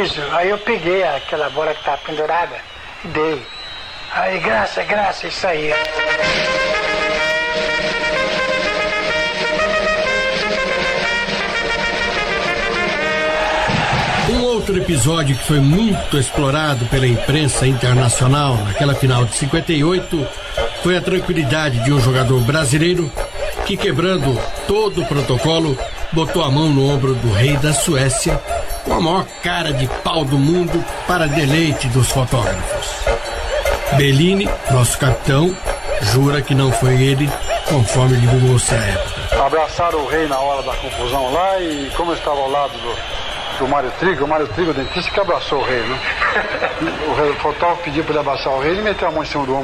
Isso, aí eu peguei aquela bola que estava pendurada e dei. Aí, graça, isso aí. Um outro episódio que foi muito explorado pela imprensa internacional naquela final de 58 foi a tranquilidade de um jogador brasileiro que, quebrando todo o protocolo, botou a mão no ombro do rei da Suécia com a maior cara de pau do mundo para deleite dos fotógrafos. Bellini, nosso capitão, jura que não foi ele, conforme divulgou-se à época. Abraçaram o rei na hora da confusão lá e como eu estava ao lado do Mário Trigo, o dentista, que abraçou o rei, né? O fotógrafo pediu para ele abraçar o rei e meteu a mão em cima do ombro.